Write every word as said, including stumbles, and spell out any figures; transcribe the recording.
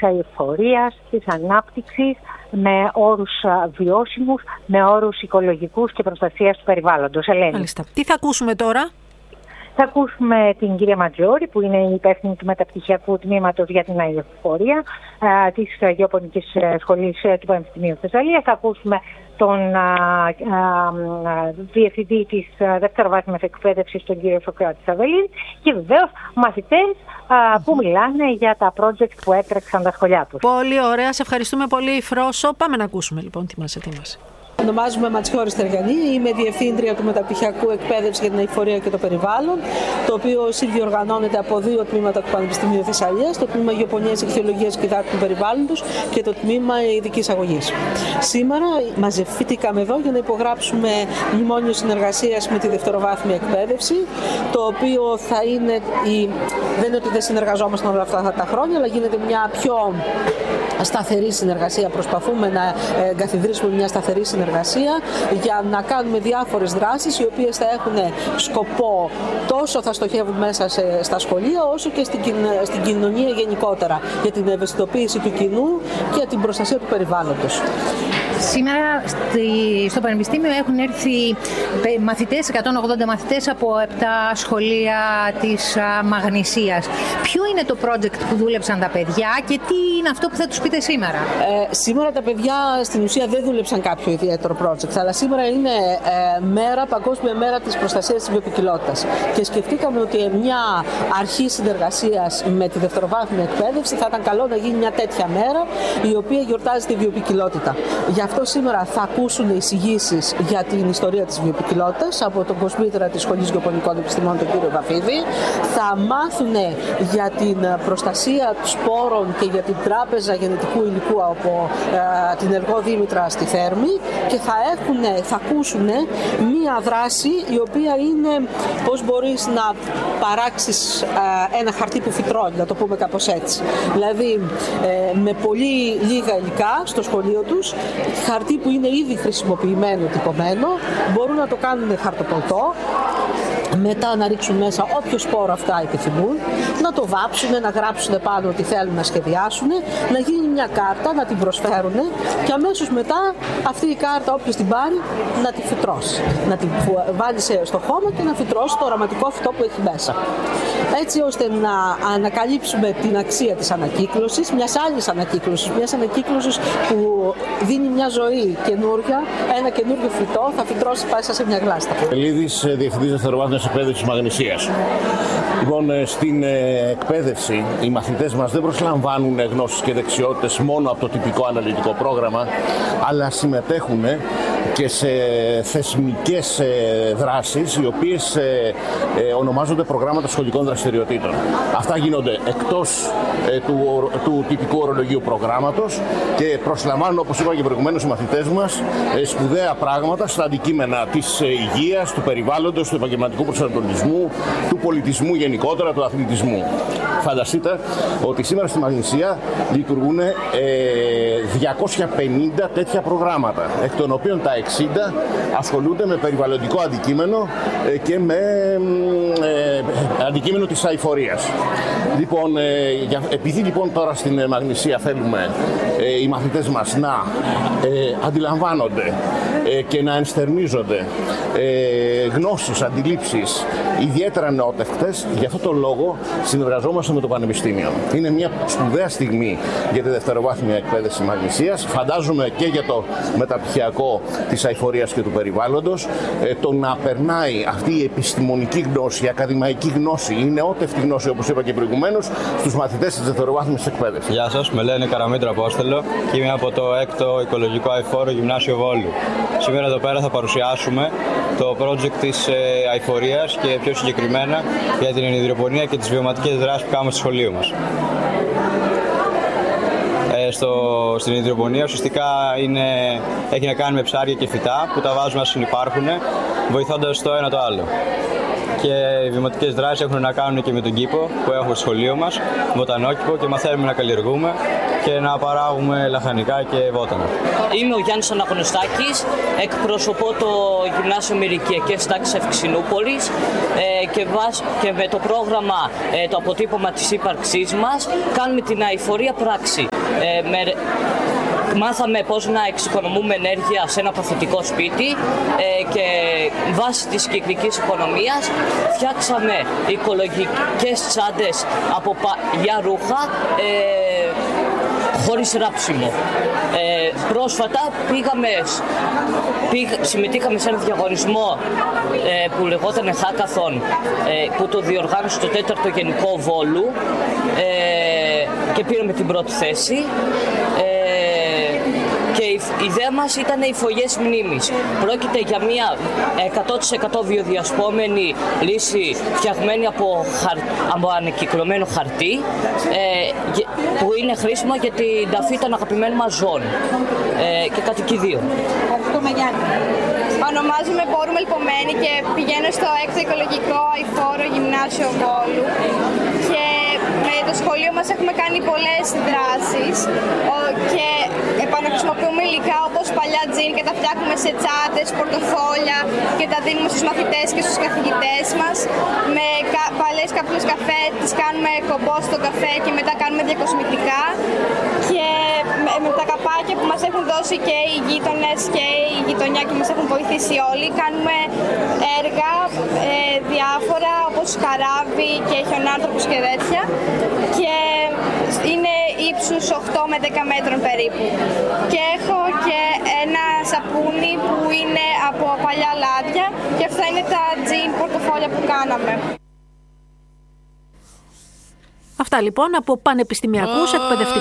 αειφορίας, της ανάπτυξης, με όρους βιώσιμους, με όρους οικολογικούς και προστασίας του περιβάλλοντος. Ελένη. Μάλιστα. Τι θα ακούσουμε τώρα? Θα ακούσουμε την κυρία Ματζόρη, που είναι η υπεύθυνη του μεταπτυχιακού τμήματος για την αειφορία της Γεωπονικής Σχολής του Πανεπιστημίου Θεσσαλίας. Θα ακούσουμε τον α, α, α, διευθυντή της δευτεροβάθμιας εκπαίδευσης, τον κύριο Σοκράτη Σαβελίδη, και βεβαίως μαθητές α, που μιλάνε για τα project που έτρεξαν τα σχολιά τους. Πολύ ωραία. Σε ευχαριστούμε πολύ, Φρόσο. Πάμε να ακούσουμε λοιπόν τι μας ετοίμασε. Ονομάζομαι Ματσιόρη Στεργανή, είμαι διευθύντρια του Μεταπτυχιακού Εκπαίδευση για την Αειφορία και το Περιβάλλον, το οποίο συνδιοργανώνεται από δύο τμήματα του Πανεπιστημίου Θεσσαλίας, το τμήμα Γεωπονίας, Ιχθυολογίας και Διδάκτου του Περιβάλλοντος και το τμήμα Ειδικής Αγωγής. Σήμερα μαζευτήκαμε εδώ για να υπογράψουμε μνημόνιο συνεργασίας με τη δευτεροβάθμια εκπαίδευση, το οποίο θα είναι, η... δεν είναι ότι δεν συνεργαζόμαστε όλα αυτά τα χρόνια, αλλά γίνεται μια πιο σταθερή συνεργασία. Προσπαθούμε να εγκαθιδρύσουμε μια σταθερή συνεργασία για να κάνουμε διάφορες δράσεις οι οποίες θα έχουν σκοπό τόσο θα στοχεύουν μέσα σε, στα σχολεία, όσο και στην, στην κοινωνία γενικότερα, για την ευαισθητοποίηση του κοινού και για την προστασία του περιβάλλοντος. Σήμερα στο Πανεπιστήμιο έχουν έρθει μαθητές, εκατόν ογδόντα μαθητές από επτά σχολεία της Μαγνησίας. Ποιο είναι το project που δούλεψαν τα παιδιά και τι είναι αυτό που θα τους πείτε σήμερα? Ε, σήμερα τα παιδιά στην ουσία δεν δούλεψαν κάποιο ιδιαίτερο project, αλλά σήμερα είναι ε, μέρα, παγκόσμια μέρα της προστασίας της βιοποικιλότητας. Και σκεφτήκαμε ότι μια αρχή συνεργασίας με τη δευτεροβάθμια εκπαίδευση θα ήταν καλό να γίνει μια τέτοια μέρα, η οποία γιορτάζει τη βιοποικιλότητα. Γι' αυτό σήμερα θα ακούσουν εισηγήσεις για την ιστορία της βιοποικιλότητας από τον κοσμήτερα της Σχολής Γεωπονικών Επιστημών, τον κύριο Βαφίδη. Θα μάθουν για την προστασία σπόρων και για την τράπεζα γενετικού υλικού από ε, την Εργό Δήμητρα στη Θέρμη και θα, έχουν, θα ακούσουν μία δράση η οποία είναι πώς μπορείς να παράξεις ε, ένα χαρτί που φυτρώνει, να το πούμε κάπως έτσι. Δηλαδή ε, με πολύ λίγα υλικά στο σχολείο τους, χαρτί που είναι ήδη χρησιμοποιημένο, τυπωμένο, μπορούν να το κάνουν χαρτοπολτό, μετά να ρίξουν μέσα όποιο σπόρο αυτά επιθυμούν, να το βάψουν, να γράψουν πάνω ότι θέλουν να σχεδιάσουν, να γίνει μια κάρτα, να την προσφέρουν και αμέσως μετά αυτή η κάρτα, όποιος την πάρει, να τη φυτρώσει. Να την βάλει στο χώμα και να φυτρώσει το οραματικό φυτό που έχει μέσα. Έτσι ώστε να ανακαλύψουμε την αξία της ανακύκλωσης, μιας άλλης ανακύκλωσης, μιας ανακύκλωσης που δίνει μια ζωή καινούρια, ένα καινούριο φυτό, θα φυτρώσει μέσα σε μια γλάστα. Σαβελίδης, Διευθυντής Δευτεροβάθμιας Εκπαίδευσης Μαγνησίας. Λοιπόν, στην εκπαίδευση οι μαθητές μας δεν προσλαμβάνουν γνώσεις και δεξιότητες μόνο από το τυπικό αναλυτικό πρόγραμμα, αλλά συμμετέχουν και σε θεσμικές δράσεις οι οποίες ονομάζονται προγράμματα σχολικών δραστηριοτήτων. Αυτά γίνονται εκτός του, του τυπικού ορολογίου προγράμματος και προσλαμβάνουν, όπως είπα και προηγουμένως, οι μαθητές μας σπουδαία πράγματα στα αντικείμενα της υγείας, του περιβάλλοντος, του επαγγελματικού προσανατολισμού, του πολιτισμού γενικότερα, του αθλητισμού. Φανταστείτε ότι σήμερα στη Μαγνησία λειτουργούν ε, διακόσια πενήντα τέτοια προγράμματα, εκ των οποίων τα εξήντα ασχολούνται με περιβαλλοντικό αντικείμενο ε, και με ε, αντικείμενο της αειφορίας. Λοιπόν, ε, για, επειδή λοιπόν τώρα στην Μαγνησία θέλουμε ε, οι μαθητές μας να ε, αντιλαμβάνονται ε, και να ενστερνίζονται ε, γνώσεις, αντιλήψεις ιδιαίτερα νεότευτες, γι' αυτό τον λόγο συνεργαζόμαστε με το Πανεπιστήμιο. Είναι μια σπουδαία στιγμή για τη δευτεροβάθμια εκπαίδευση Μαγνησίας, φαντάζομαι και για το μεταπτυχιακό της αειφορίας και του περιβάλλοντος, ε, το να περνάει αυτή η επιστημονική γνώση, η ακαδημαϊκή γνώση, η νεότευτη γνώση, όπως είπα και προηγουμένως, στους μαθητές της δευτεροβάθμιας εκπαίδευσης. Γεια σας, με λένε Καραμήτρο Απόστολο και είμαι από το έκτο Οικολογικό Αειφόρο Γυμνάσιο Βόλου. Σήμερα εδώ πέρα θα παρουσιάσουμε το project της ε, αειφορίας και πιο συγκεκριμένα για την ενυδροπονία και τις βιωματικές δράσεις που κάνουμε στο σχολείο μας. Ε, στο, στην ενυδροπονία ουσιαστικά είναι, έχει να κάνει με ψάρια και φυτά που τα βάζουμε να συνυπάρχουν, βοηθώντας το ένα το άλλο. Και οι βιωματικές δράσεις έχουν να κάνουν και με τον κήπο που έχουμε στο σχολείο μας, βοτανόκηπο, και μαθαίνουμε να καλλιεργούμε και να παράγουμε λαχανικά και βότανα. Είμαι ο Γιάννης Αναγνωστάκης, εκπροσωπώ το Γυμνάσιο Μερικιακές Τάξεις Ευξηνούπολης ε, και, βάσ, και με το πρόγραμμα ε, το αποτύπωμα της ύπαρξής μας κάνουμε την αειφορία πράξη. Ε, με, Μάθαμε πώς να εξοικονομούμε ενέργεια σε ένα παθητικό σπίτι ε, και βάσει της κυκλικής οικονομίας φτιάξαμε οικολογικές τσάντες από παλιά ρούχα ε, χωρίς ράψιμο. Ε, πρόσφατα πήγαμε, πήγ, συμμετείχαμε σε ένα διαγωνισμό ε, που λεγόταν Hackathon ε, που το διοργάνωσε το τέταρτο Γενικό Βόλου ε, και πήραμε την πρώτη θέση. Ε, Και η ιδέα μας ήταν οι φωλιές μνήμης. Πρόκειται για μια εκατό τοις εκατό βιοδιασπόμενη λύση φτιαγμένη από, χαρ... από ανακυκλωμένο χαρτί ε, που είναι χρήσιμο για την ταφή των αγαπημένων μας ζώων ε, και κατοικιδίων. Ευχαριστούμε, Γιάννη. Ονομάζομαι Πόρου Μελπομένη και πηγαίνω στο έκτο οικολογικό αειφόρο γυμνάσιο Βόλου. Και με το σχολείο μας έχουμε κάνει πολλές δράσεις και επαναχρησιμοποιούμε υλικά όπως παλιά τζιν και τα φτιάχνουμε σε τσάντες, πορτοφόλια και τα δίνουμε στους μαθητές και στους καθηγητές μας. Με κα, παλιές καπνούς καφέ τις κάνουμε κομπό στο καφέ και μετά κάνουμε διακοσμητικά. Και με, με τα καπάκια που μας έχουν δώσει και οι γείτονες και η γειτονιά και μας έχουν βοηθήσει όλοι, κάνουμε έργα ε, διάφορα όπως καράβι και χιονάνθρωπους και τέτοια. Και είναι ύψους οκτώ με δέκα μέτρων περίπου. Και έχω και ένα σαπούνι που είναι από παλιά λάδια και αυτά είναι τα τζιν πορτοφόλια που κάναμε. Αυτά λοιπόν από πανεπιστημιακούς εκπαιδευτικούς